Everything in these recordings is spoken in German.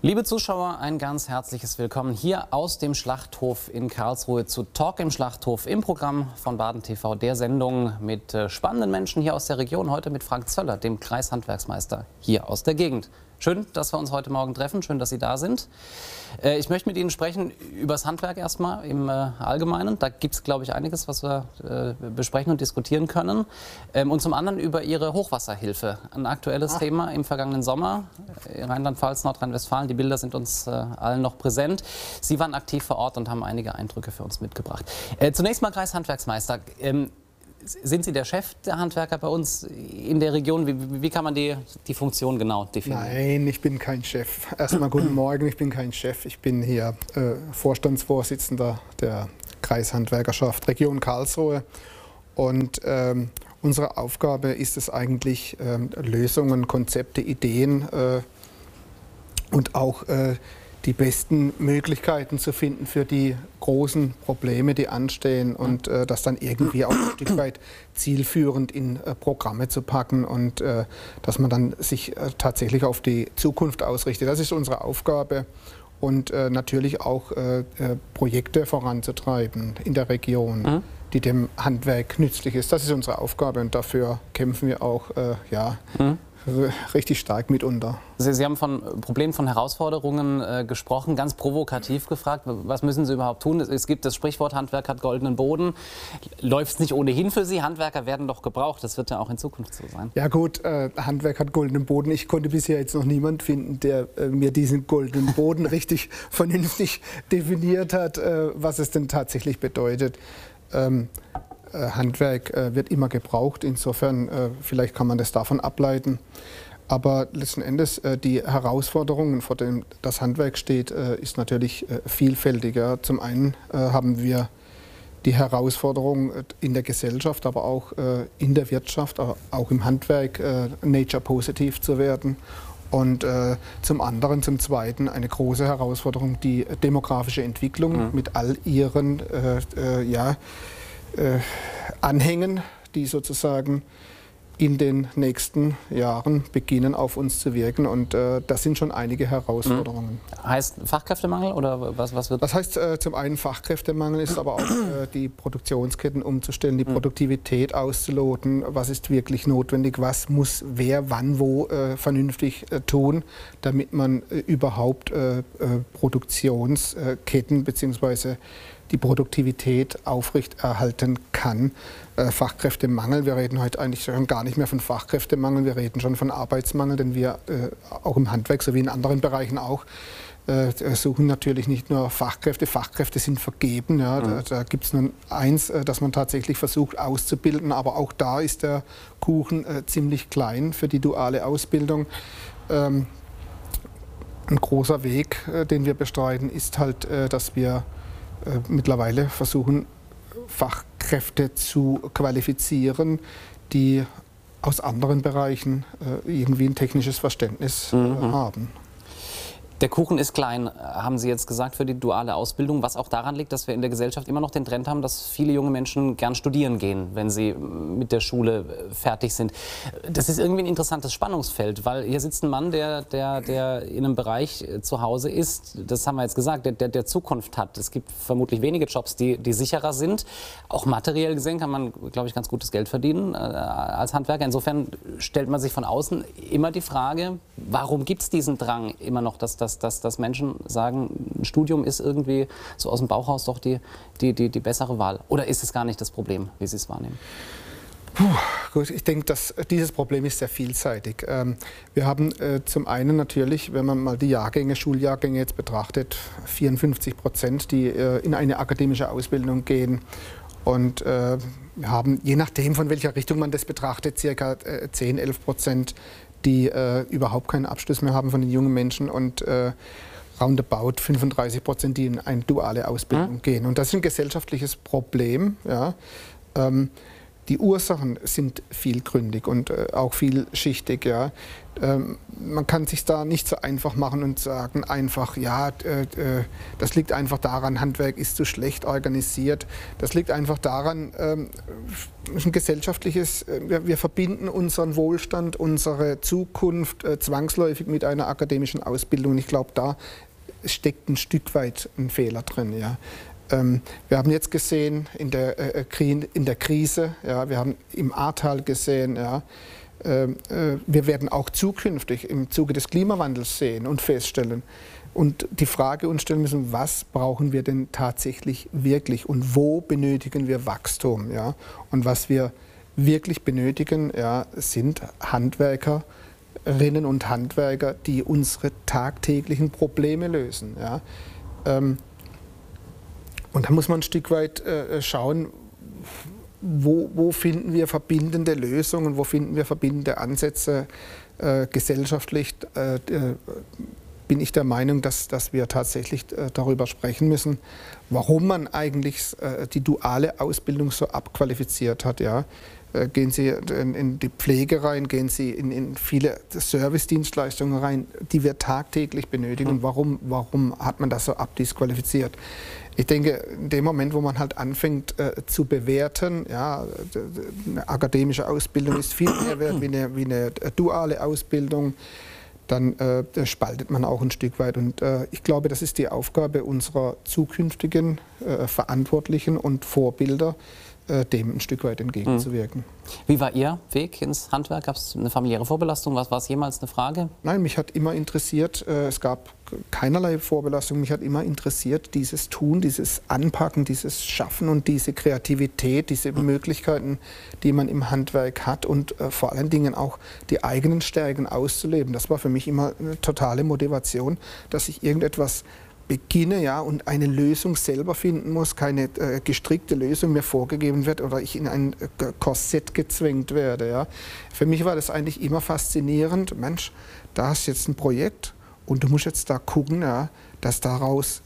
Liebe Zuschauer, ein ganz herzliches Willkommen hier aus dem Schlachthof in Karlsruhe zu Talk im Schlachthof im Programm von Baden TV, der Sendung mit spannenden Menschen hier aus der Region. Heute mit Frank Zöller, dem Kreishandwerksmeister hier aus der Gegend. Schön, dass wir uns heute Morgen treffen. Schön, dass Sie da sind. Ich möchte mit Ihnen sprechen über das Handwerk erstmal im Allgemeinen. Da gibt es, glaube ich, einiges, was wir besprechen und diskutieren können. Und zum anderen über Ihre Hochwasserhilfe. Ein aktuelles Thema im vergangenen Sommer. Rheinland-Pfalz, Nordrhein-Westfalen. Die Bilder sind uns allen noch präsent. Sie waren aktiv vor Ort und haben einige Eindrücke für uns mitgebracht. Zunächst mal Kreishandwerksmeister. Sind Sie der Chef der Handwerker bei uns in der Region? Wie kann man die Funktion genau definieren? Nein, ich bin kein Chef. Erstmal guten Morgen, ich bin kein Chef. Ich bin hier Vorstandsvorsitzender der Kreishandwerkerschaft Region Karlsruhe. Und unsere Aufgabe ist es eigentlich, Lösungen, Konzepte, Ideen und auch die besten Möglichkeiten zu finden für die großen Probleme, die anstehen und das dann irgendwie auch ein Stück weit zielführend in Programme zu packen und dass man dann sich tatsächlich auf die Zukunft ausrichtet. Das ist unsere Aufgabe und natürlich auch Projekte voranzutreiben in der Region, die dem Handwerk nützlich ist. Das ist unsere Aufgabe und dafür kämpfen wir auch richtig stark mitunter. Sie haben von Problemen, von Herausforderungen gesprochen, ganz provokativ gefragt, was müssen Sie überhaupt tun? Es gibt das Sprichwort, Handwerk hat goldenen Boden. Läuft es nicht ohnehin für Sie? Handwerker werden doch gebraucht, das wird ja auch in Zukunft so sein. Ja gut, Handwerk hat goldenen Boden. Ich konnte bisher jetzt noch niemanden finden, der mir diesen goldenen Boden richtig vernünftig definiert hat, was es denn tatsächlich bedeutet. Handwerk wird immer gebraucht, insofern vielleicht kann man das davon ableiten. Aber letzten Endes die Herausforderungen, vor denen das Handwerk steht, ist natürlich vielfältiger. Zum einen haben wir die Herausforderung in der Gesellschaft, aber auch in der Wirtschaft, auch im Handwerk, nature-positiv zu werden. Und zum anderen, zum Zweiten, eine große Herausforderung, die demografische Entwicklung mit all ihren Anhängen, die sozusagen in den nächsten Jahren beginnen auf uns zu wirken. Und das sind schon einige Herausforderungen. Heißt Fachkräftemangel oder was wird? Das heißt zum einen Fachkräftemangel, ist aber auch die Produktionsketten umzustellen, die Produktivität auszuloten, was ist wirklich notwendig, was muss wer wann wo vernünftig tun, damit man überhaupt Produktionsketten bzw. die Produktivität aufrechterhalten kann. Fachkräftemangel, wir reden heute eigentlich schon gar nicht mehr von Fachkräftemangel, wir reden schon von Arbeitsmangel, denn wir auch im Handwerk sowie in anderen Bereichen auch suchen natürlich nicht nur Fachkräfte, Fachkräfte sind vergeben, ja, da gibt es nur eins, das man tatsächlich versucht auszubilden, aber auch da ist der Kuchen ziemlich klein für die duale Ausbildung. Ein großer Weg, den wir bestreiten, ist halt, dass wir mittlerweile versuchen, Fachkräfte zu qualifizieren, die aus anderen Bereichen irgendwie ein technisches Verständnis haben. Der Kuchen ist klein, haben Sie jetzt gesagt, für die duale Ausbildung, was auch daran liegt, dass wir in der Gesellschaft immer noch den Trend haben, dass viele junge Menschen gern studieren gehen, wenn sie mit der Schule fertig sind. Das ist irgendwie ein interessantes Spannungsfeld, weil hier sitzt ein Mann, der in einem Bereich zu Hause ist, das haben wir jetzt gesagt, der Zukunft hat. Es gibt vermutlich wenige Jobs, die sicherer sind. Auch materiell gesehen kann man, glaube ich, ganz gutes Geld verdienen als Handwerker. Insofern stellt man sich von außen immer die Frage, warum gibt es diesen Drang immer noch, dass Menschen sagen, ein Studium ist irgendwie so aus dem Bauchhaus doch die bessere Wahl? Oder ist es gar nicht das Problem, wie Sie es wahrnehmen? Gut, ich denke, dieses Problem ist sehr vielseitig. Wir haben zum einen natürlich, wenn man mal die Schuljahrgänge jetzt betrachtet, 54%, die in eine akademische Ausbildung gehen. Und wir haben, je nachdem von welcher Richtung man das betrachtet, ca. 10–11%, die überhaupt keinen Abschluss mehr haben von den jungen Menschen und roundabout 35%, die in eine duale Ausbildung gehen. Und das ist ein gesellschaftliches Problem. Ja. die Ursachen sind vielgründig und auch vielschichtig. Ja. Man kann sich da nicht so einfach machen und sagen einfach, ja, das liegt einfach daran, Handwerk ist zu schlecht organisiert. Das liegt einfach daran, es ist ein gesellschaftliches, wir verbinden unseren Wohlstand, unsere Zukunft zwangsläufig mit einer akademischen Ausbildung. Und ich glaube, da steckt ein Stück weit ein Fehler drin. Ja. Wir haben jetzt gesehen in der Krise, ja, wir haben im Ahrtal gesehen, ja, wir werden auch zukünftig im Zuge des Klimawandels sehen und feststellen und die Frage uns stellen müssen, was brauchen wir denn tatsächlich wirklich und wo benötigen wir Wachstum? Ja? Und was wir wirklich benötigen, ja, sind Handwerkerinnen und Handwerker, die unsere tagtäglichen Probleme lösen. Ja? Und da muss man ein Stück weit schauen, wo finden wir verbindende Lösungen, wo finden wir verbindende Ansätze. Gesellschaftlich bin ich der Meinung, dass wir tatsächlich darüber sprechen müssen, warum man eigentlich die duale Ausbildung so abqualifiziert hat. Ja. Gehen Sie in die Pflege rein, gehen Sie in viele Servicedienstleistungen rein, die wir tagtäglich benötigen. Warum hat man das so abdisqualifiziert? Ich denke, in dem Moment, wo man halt anfängt zu bewerten, ja, eine akademische Ausbildung ist viel mehr wert wie eine duale Ausbildung, dann spaltet man auch ein Stück weit. Und ich glaube, das ist die Aufgabe unserer zukünftigen Verantwortlichen und Vorbilder, dem ein Stück weit entgegenzuwirken. Wie war Ihr Weg ins Handwerk? Gab es eine familiäre Vorbelastung? War es jemals eine Frage? Nein, mich hat immer interessiert, es gab keinerlei Vorbelastung, mich hat immer interessiert, dieses Tun, dieses Anpacken, dieses Schaffen und diese Kreativität, diese Möglichkeiten, die man im Handwerk hat und vor allen Dingen auch die eigenen Stärken auszuleben. Das war für mich immer eine totale Motivation, dass ich irgendetwas beginne, ja, und eine Lösung selber finden muss, keine gestrickte Lösung mir vorgegeben wird oder ich in ein Korsett gezwängt werde. Ja. Für mich war das eigentlich immer faszinierend, Mensch, da hast du jetzt ein Projekt und du musst jetzt da gucken, ja, dass daraus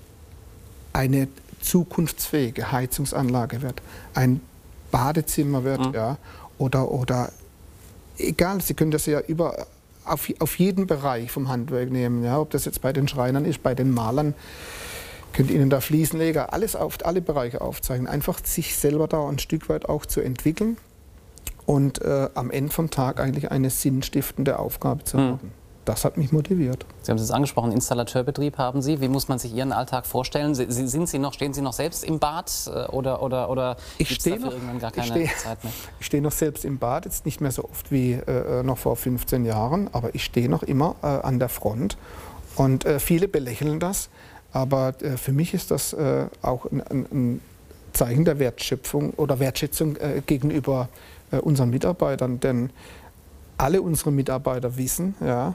eine zukunftsfähige Heizungsanlage wird, ein Badezimmer wird, ja, oder egal, Sie können das ja auf jeden Bereich vom Handwerk nehmen, ja, ob das jetzt bei den Schreinern ist, bei den Malern, könnt Ihnen da Fliesenleger, alle Bereiche aufzeigen, einfach sich selber da ein Stück weit auch zu entwickeln und am Ende vom Tag eigentlich eine sinnstiftende Aufgabe zu haben. Das hat mich motiviert. Sie haben es angesprochen, Installateurbetrieb haben Sie. Wie muss man sich Ihren Alltag vorstellen? Stehen Sie noch selbst im Bad oder gibt es dafür irgendwann gar keine Zeit mehr? Ich stehe noch selbst im Bad, jetzt nicht mehr so oft wie noch vor 15 Jahren, aber ich stehe noch immer an der Front. Und viele belächeln das, aber für mich ist das auch ein Zeichen der Wertschöpfung oder Wertschätzung gegenüber unseren Mitarbeitern, denn alle unsere Mitarbeiter wissen, ja,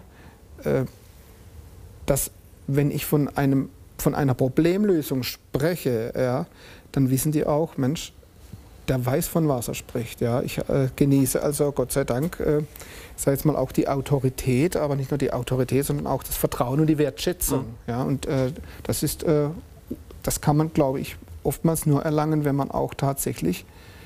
dass wenn ich von einer Problemlösung spreche, ja, dann wissen die auch, Mensch, der weiß, von was er spricht. Ja. Ich genieße also, Gott sei Dank, sag jetzt mal auch die Autorität, aber nicht nur die Autorität, sondern auch das Vertrauen und die Wertschätzung. Ja. Und das kann man, glaube ich, oftmals nur erlangen, wenn man auch tatsächlich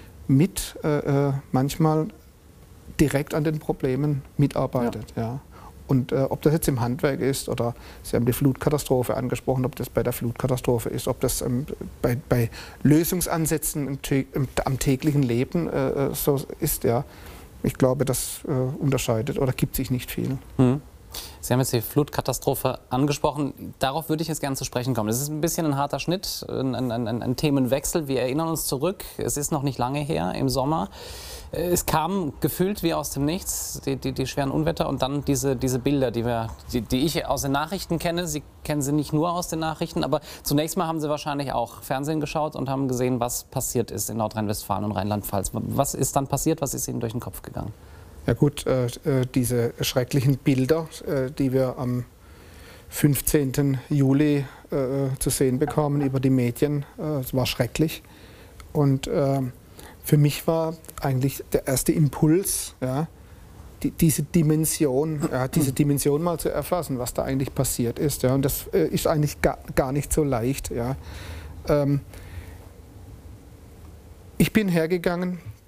manchmal direkt an den Problemen mitarbeitet. Ja. Und ob das jetzt im Handwerk ist oder Sie haben die Flutkatastrophe angesprochen, ob das bei der Flutkatastrophe ist, ob das bei Lösungsansätzen am täglichen Leben so ist, ja. Ich glaube, das unterscheidet oder gibt sich nicht viel. Sie haben jetzt die Flutkatastrophe angesprochen. Darauf würde ich jetzt gerne zu sprechen kommen. Es ist ein bisschen ein harter Schnitt, ein Themenwechsel. Wir erinnern uns zurück, es ist noch nicht lange her, im Sommer. Es kam gefühlt wie aus dem Nichts, die schweren Unwetter und dann diese Bilder, die ich aus den Nachrichten kenne. Sie kennen sie nicht nur aus den Nachrichten, aber zunächst mal haben Sie wahrscheinlich auch Fernsehen geschaut und haben gesehen, was passiert ist in Nordrhein-Westfalen und Rheinland-Pfalz. Was ist dann passiert? Was ist Ihnen durch den Kopf gegangen? Ja gut, diese schrecklichen Bilder, die wir am 15. Juli zu sehen bekamen über die Medien, es war schrecklich. Und für mich war eigentlich der erste Impuls, ja, diese Dimension mal zu erfassen, was da eigentlich passiert ist. Ja. Und das ist eigentlich gar nicht so leicht. Ja. Ich bin hergegangen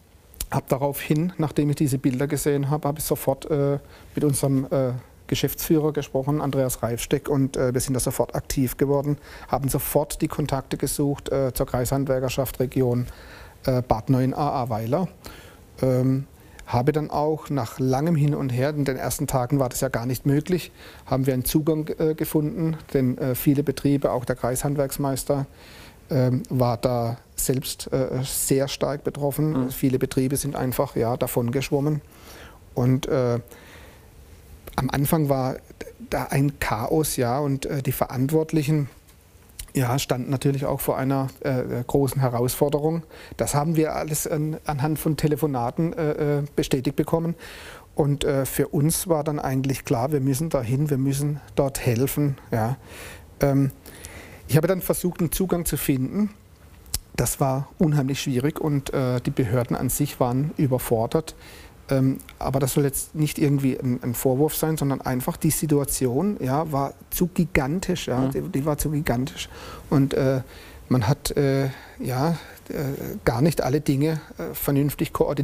Habe daraufhin, nachdem ich diese Bilder gesehen habe, habe ich sofort mit unserem Geschäftsführer gesprochen, Andreas Reifsteck, und wir sind da sofort aktiv geworden, haben sofort die Kontakte gesucht zur Kreishandwerkerschaft Region Bad Neuenahr-Ahrweiler. Habe dann auch nach langem Hin und Her, in den ersten Tagen war das ja gar nicht möglich, haben wir einen Zugang gefunden, denn viele Betriebe, auch der Kreishandwerksmeister, war da selbst sehr stark betroffen. Mhm. Viele Betriebe sind einfach davon geschwommen. Und am Anfang war da ein Chaos, und die Verantwortlichen standen natürlich auch vor einer großen Herausforderung. Das haben wir alles anhand von Telefonaten bestätigt bekommen. Und für uns war dann eigentlich klar, wir müssen dahin, wir müssen dort helfen. Ja. Ich habe dann versucht, einen Zugang zu finden. Das war unheimlich schwierig und die Behörden an sich waren überfordert. Aber das soll jetzt nicht irgendwie ein Vorwurf sein, sondern einfach die Situation war zu gigantisch. Die war zu gigantisch. Und man hat gar nicht alle Dinge vernünftig koordiniert.